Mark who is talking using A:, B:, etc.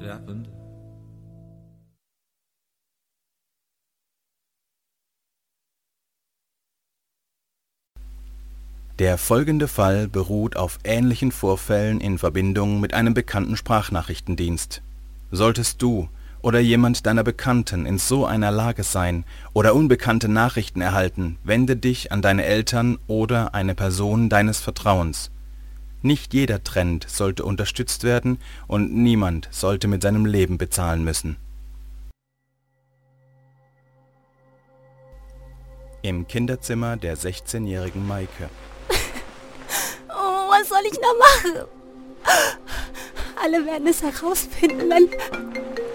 A: happened?
B: Der folgende Fall beruht auf ähnlichen Vorfällen in Verbindung mit einem bekannten Sprachnachrichtendienst. Solltest du oder jemand deiner Bekannten in so einer Lage sein oder unbekannte Nachrichten erhalten, wende dich an deine Eltern oder eine Person deines Vertrauens. Nicht jeder Trend sollte unterstützt werden und niemand sollte mit seinem Leben bezahlen müssen. Im Kinderzimmer der 16-jährigen Maike.
C: Oh, was soll ich noch machen? Alle werden es herausfinden, wenn...